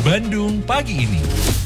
Bandung pagi ini.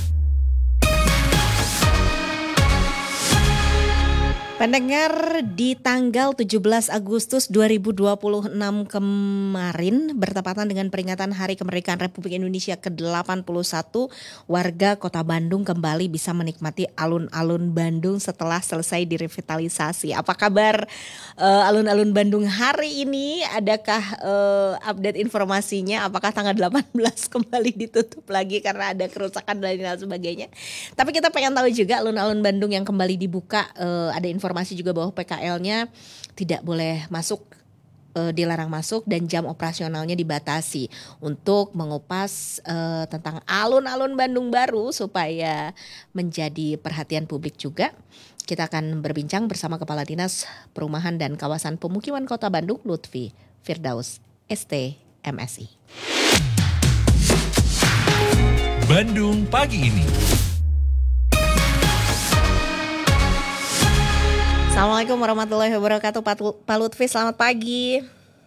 Pendengar, di tanggal 17 Agustus 2026 kemarin bertepatan dengan peringatan Hari Kemerdekaan Republik Indonesia ke-81, warga Kota Bandung kembali bisa menikmati alun-alun Bandung setelah selesai direvitalisasi. Apa kabar alun-alun Bandung hari ini? Adakah update informasinya? Apakah tanggal 18 kembali ditutup lagi karena ada kerusakan dan lain sebagainya? Tapi kita pengen tahu juga alun-alun Bandung yang kembali dibuka, ada informasi juga bahwa PKL-nya tidak boleh masuk, dilarang masuk dan jam operasionalnya dibatasi untuk mengupas tentang alun-alun Bandung baru supaya menjadi perhatian publik juga. Kita akan berbincang bersama Kepala Dinas Perumahan dan Kawasan Pemukiman Kota Bandung, Lutfi Firdaus, ST MSI. Bandung pagi ini. Assalamualaikum warahmatullahi wabarakatuh, Pak Lutfi, selamat pagi.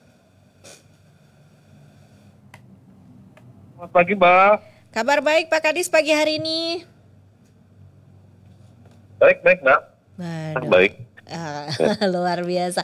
Selamat pagi, Mbak. Kabar baik Pak Kadis pagi hari ini? Baik, Mbak. Waduh, Baik. luar biasa.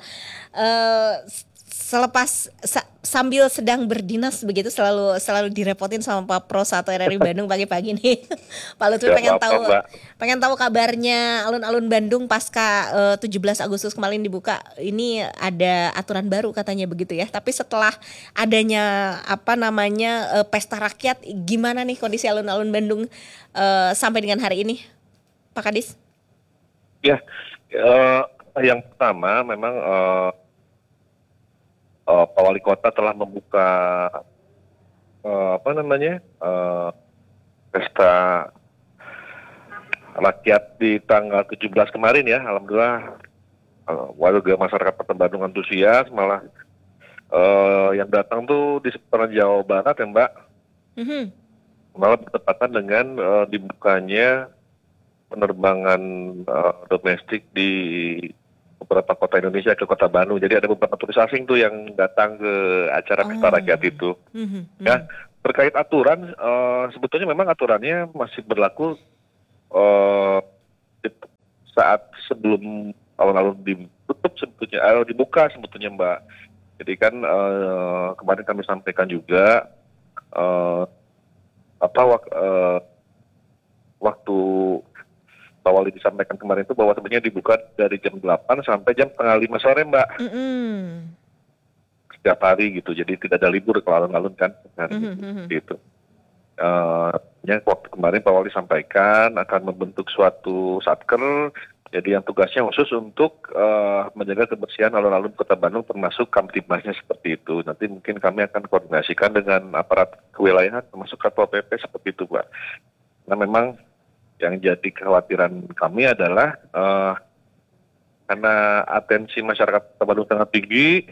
Sambil sedang berdinas begitu selalu direpotin sama Pak Pros atau RRI Bandung pagi-pagi nih. Pak Lutfi pengen tahu kabarnya alun-alun Bandung pasca 17 Agustus kemarin dibuka. Ini ada aturan baru katanya begitu ya. Tapi setelah adanya pesta rakyat, gimana nih kondisi alun-alun Bandung sampai dengan hari ini, Pak Kadis? Ya, yang pertama memang Pak Wali Kota telah membuka pesta rakyat di tanggal 17 kemarin ya. Alhamdulillah warga masyarakat Kota Bandung antusias, malah yang datang tuh di seputaran Jawa Barat ya, Mbak. Mm-hmm. Malah bertepatan dengan dibukanya penerbangan domestik di beberapa kota Indonesia ke Kota Bandung. Jadi ada beberapa turis asing tuh yang datang ke acara pesta rakyat itu. Ya, terkait aturan, sebetulnya memang aturannya masih berlaku saat sebelum alun-alun dibuka sebetulnya, Mbak. Jadi kan kemarin kami sampaikan juga waktu Pak Wali disampaikan kemarin itu bahwa sebenarnya dibuka dari jam 8 sampai jam setengah 5 sore, Mbak. Setiap hari gitu, jadi tidak ada libur kalau alun-alun kan. Gitu. Waktu kemarin Pak Wali sampaikan akan membentuk suatu satker, jadi yang tugasnya khusus untuk menjaga kebersihan alun-alun Kota Bandung termasuk kamtibmasnya seperti itu. Nanti mungkin kami akan koordinasikan dengan aparat kewilayahan termasuk Satpol PP seperti itu, Pak. Nah memang yang jadi kekhawatiran kami adalah karena atensi masyarakat Kota Bandung sangat tinggi,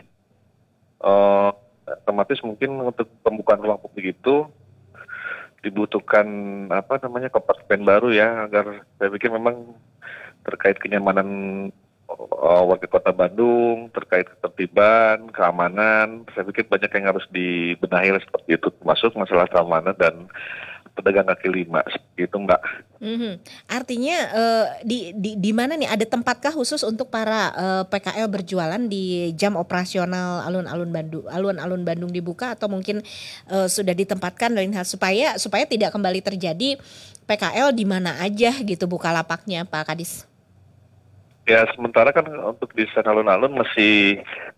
otomatis mungkin untuk pembukaan ruang publik itu dibutuhkan kompartemen baru ya, agar saya pikir memang terkait kenyamanan warga Kota Bandung, terkait ketertiban, keamanan, saya pikir banyak yang harus dibenahi seperti itu, termasuk masalah keamanan dan pedagang kaki lima, seperti itu, Mbak. Artinya di mana nih, ada tempatkah khusus untuk para PKL berjualan di jam operasional alun-alun Bandung dibuka, atau mungkin sudah ditempatkan supaya tidak kembali terjadi PKL di mana aja gitu buka lapaknya, Pak Kadis? Ya, sementara kan untuk desain alun-alun masih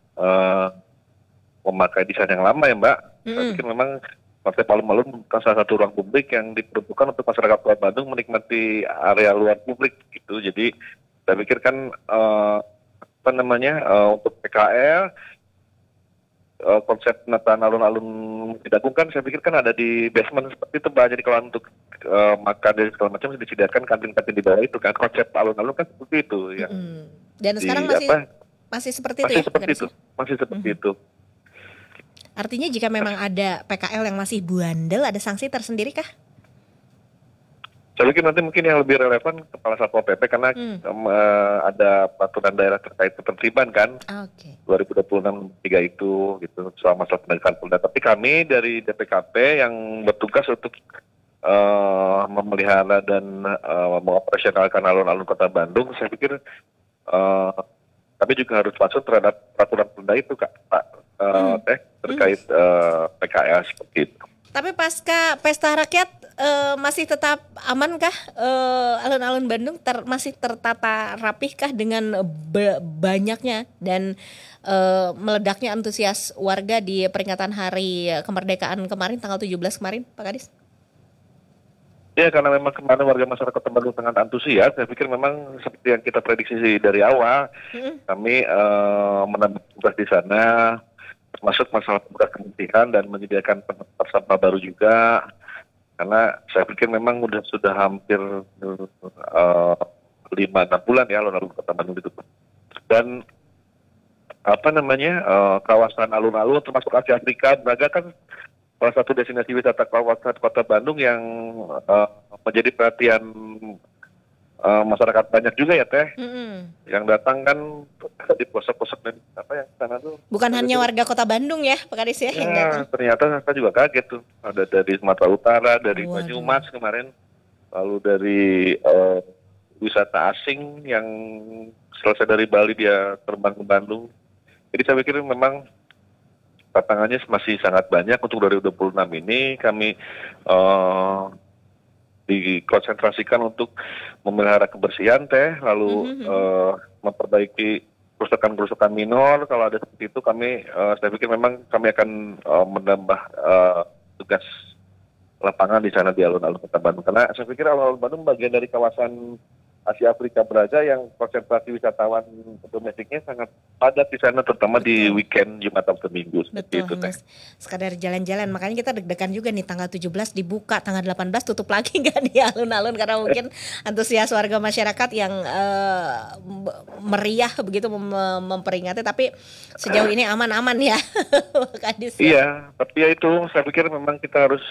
memakai desain yang lama ya, Mbak. Saya pikir memang Partai Alun-alun bukan salah satu ruang publik yang diperuntukkan untuk masyarakat Kota Bandung menikmati area luar publik gitu. Jadi saya pikir kan untuk PKL konsep penataan alun-alun Cidagung kan saya pikir kan ada di basement seperti itu, Mbak. Jadi kalau untuk makan dan segala macam disediakan kantin-kantin di bawah itu kan, konsep alun-alun kan seperti itu ya. Dan sekarang masih seperti itu ya? Masih seperti itu. Artinya jika memang ada PKL yang masih bandel, ada sanksi tersendiri kah? Saya pikir nanti mungkin yang lebih relevan Kepala Satpol PP karena ada peraturan daerah terkait ketertiban kan. 2026-3 itu gitu soal masalah penegakan Polda. Tapi kami dari DPKP yang bertugas untuk memelihara dan mengoperasionalkan alun-alun Kota Bandung, saya pikir kami juga harus masuk terhadap peraturan perda itu, Teh, terkait PKL seperti itu. Tapi pasca pesta rakyat masih tetap amankah alun-alun Bandung masih tertata rapihkah dengan banyaknya dan meledaknya antusias warga di peringatan hari kemerdekaan kemarin tanggal 17 kemarin, Pak Kadis? Ya, karena memang kemarin warga masyarakat Kota Bandung sangat antusias, saya pikir memang seperti yang kita prediksi dari awal, kami menambah tugas di sana, termasuk masalah tugas kebersihan dan menyediakan tempat sampah baru juga, karena saya pikir memang sudah hampir 5-6 bulan ya alun-alun Kota Bandung ditutup. Dan kawasan alun-alun termasuk Asia Afrika Braga kan salah satu destinasi wisata kawasan Kota Bandung yang menjadi perhatian masyarakat banyak juga ya, Teh. Yang datang kan di pelosok-pelosok yang sana tuh. Bukan hanya warga Kota Bandung ya, Pak Kadis ya yang datang. Ternyata saya juga kaget tuh. Ada dari Sumatera Utara, dari Banyumas kemarin, lalu dari wisata asing yang selesai dari Bali dia terbang ke Bandung. Jadi saya pikir memang tantangannya masih sangat banyak. Untuk 2026 ini kami dikonsentrasikan untuk memelihara kebersihan, Teh, lalu memperbaiki kerusakan-kerusakan minor. Kalau ada seperti itu saya pikir memang kami akan menambah tugas lapangan di sana di alun-alun Kota Bandung. Karena saya pikir alun-alun Bandung bagian dari kawasan Asia Afrika Braga yang konsentrasi wisatawan domestiknya sangat padat di sana, terutama di weekend Jumat atau Minggu. Betul, itu, Mas. Sekadar jalan-jalan, makanya kita deg-degan juga nih, tanggal 17 dibuka, tanggal 18 tutup lagi nggak di alun-alun, karena mungkin antusias warga masyarakat yang meriah begitu memperingati, tapi sejauh ini aman-aman ya, Kadis. Iya, tapi ya itu saya pikir memang kita harus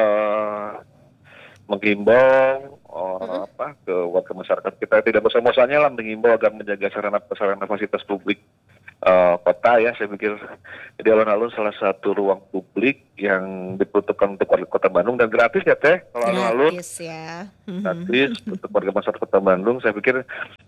menghimbau ke warga masyarakat kita, tidak bosan-bosannya lah menghimbau agar menjaga sarana fasilitas publik kota ya. Saya pikir di alun-alun salah satu ruang publik yang diperuntukkan untuk warga Kota Bandung dan gratis ya, Teh. Kalau alun-alun gratis ya, gratis untuk warga masyarakat Kota Bandung. Saya pikir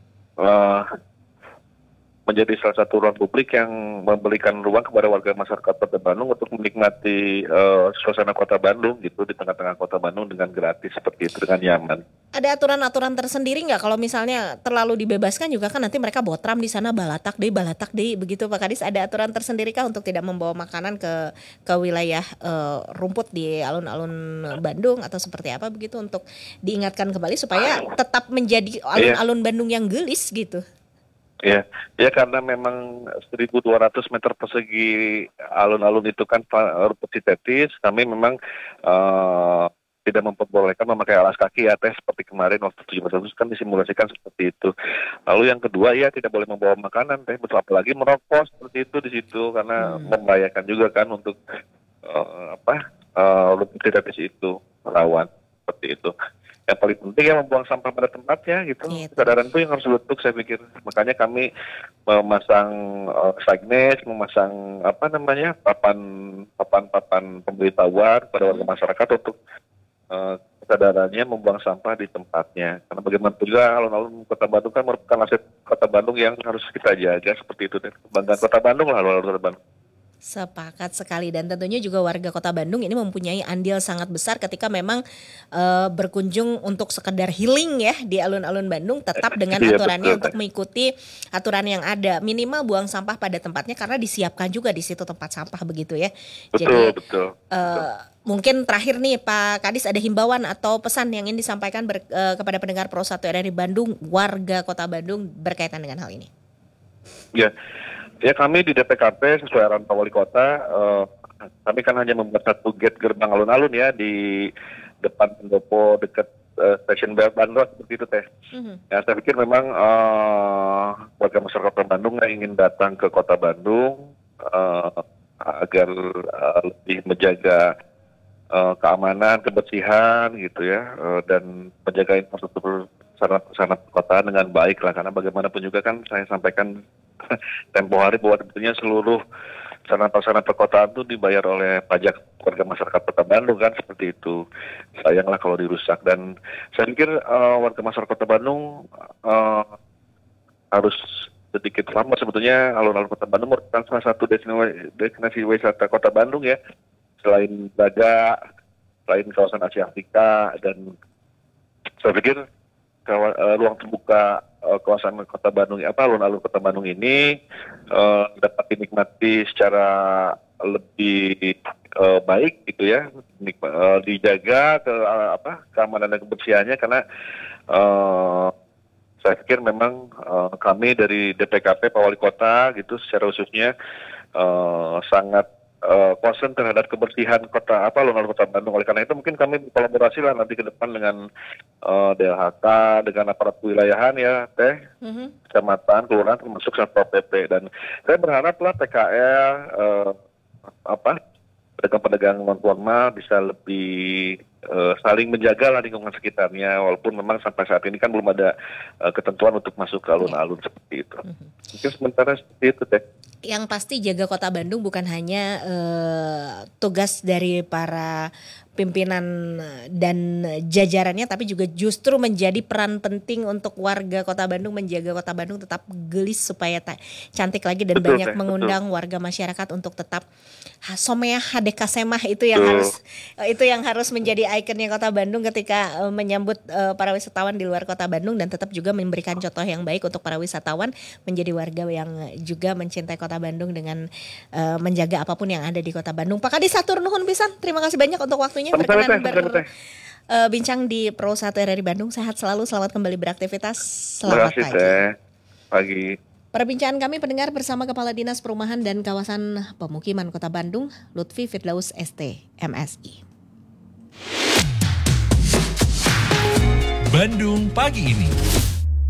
menjadi salah satu ruang publik yang memberikan ruang kepada warga masyarakat Kota Bandung untuk menikmati suasana Kota Bandung gitu, di tengah-tengah Kota Bandung dengan gratis seperti itu, dengan nyaman. Ada aturan-aturan tersendiri nggak kalau misalnya terlalu dibebaskan juga kan nanti mereka botram di sana, balatak deh begitu, Pak Kadis? Ada aturan tersendiri kah untuk tidak membawa makanan ke wilayah rumput di alun-alun Bandung atau seperti apa begitu, untuk diingatkan kembali supaya tetap menjadi alun-alun Bandung yang gelis gitu? Ya karena memang 1.200 meter persegi alun-alun itu kan rumput sintetis, kami memang tidak memperbolehkan memakai alas kaki ya, Teh, seperti kemarin waktu 17 Agustus kan disimulasikan seperti itu. Lalu yang kedua ya tidak boleh membawa makanan, Teh, betul, apalagi merokok seperti itu di situ, karena membahayakan juga kan untuk rumput sintetis itu, rawan seperti itu. Yang paling penting ya membuang sampah pada tempatnya gitu. Kesadaran itu yang harus dibentuk, saya pikir. Makanya kami memasang signage, memasang papan pemberitahuan pada warga masyarakat untuk kesadarannya membuang sampah di tempatnya. Karena bagaimanapun juga alun-alun Kota Bandung kan merupakan aset Kota Bandung yang harus kita jaga seperti itu. Kebanggaan Kota Bandung lah alun-alun Kota Bandung. Sepakat sekali, dan tentunya juga warga Kota Bandung ini mempunyai andil sangat besar ketika memang berkunjung untuk sekedar healing ya di alun-alun Bandung, tetap dengan aturannya untuk mengikuti aturan yang ada, minimal buang sampah pada tempatnya karena disiapkan juga di situ tempat sampah begitu ya. Betul. Mungkin terakhir nih Pak Kadis, ada himbauan atau pesan yang ingin disampaikan kepada pendengar Pro 1 RRI Bandung, warga Kota Bandung berkaitan dengan hal ini? Ya kami di DPKP sesuai arahan Pak Wali Kota, kami kan hanya membuat satu gate gerbang alun-alun ya di depan pendopo dekat stasiun Bandros seperti itu, Teh. Ya saya pikir memang warga masyarakat Kota Bandung yang ingin datang ke Kota Bandung agar lebih menjaga keamanan, kebersihan gitu ya, dan menjaga infrastruktur sarana kota dengan baik lah, karena bagaimanapun juga kan saya sampaikan tempo hari bahwa tentunya seluruh sarana perkotaan tuh dibayar oleh pajak warga masyarakat Kota Bandung kan, seperti itu. Sayanglah kalau dirusak, dan saya pikir warga masyarakat Kota Bandung harus sedikit lama sebetulnya. Alun-alun Kota Bandung merupakan salah satu destinasi wisata Kota Bandung ya, selain Braga, selain kawasan Asia Afrika, dan saya pikir ruang terbuka kawasan Kota Bandung, alun-alun Kota Bandung ini dapat dinikmati secara lebih baik gitu ya, dijaga keamanan dan kebersihannya, karena saya pikir memang kami dari DPKP Pak Wali Kota gitu secara khususnya sangat concern terhadap kebersihan alun-alun Kota Bandung. Oleh karena itu mungkin kami berkolaborasi lah nanti ke depan dengan DLHK, dengan aparat kewilayahan ya, kecamatan, kelurahan, termasuk Satpol PP. Dan saya berharap lah PKL pedagang-pedagang non formal bisa lebih saling menjaga lah lingkungan sekitarnya, walaupun memang sampai saat ini kan belum ada ketentuan untuk masuk ke alun-alun seperti itu. Mungkin sementara seperti itu deh. Yang pasti jaga Kota Bandung bukan hanya tugas dari para pimpinan dan jajarannya, tapi juga justru menjadi peran penting untuk warga Kota Bandung, menjaga Kota Bandung tetap gelis supaya cantik lagi, dan betul, banyak mengundang warga masyarakat untuk tetap someah hadeka semah. Itu yang harus menjadi ikonnya Kota Bandung ketika menyambut para wisatawan di luar Kota Bandung, dan tetap juga memberikan contoh yang baik untuk para wisatawan menjadi warga yang juga mencintai Kota Bandung dengan menjaga apapun yang ada di Kota Bandung. Pak Kadis satur nuhun pisan. Terima kasih banyak untuk waktunya berkenan berbincang di Pro 1 RRI Bandung. Sehat selalu, selamat kembali beraktivitas. Selamat pagi. Perbincangan kami pendengar bersama Kepala Dinas Perumahan dan Kawasan Pemukiman Kota Bandung, Lutfi Firdaus ST, MSI. Bandung pagi ini.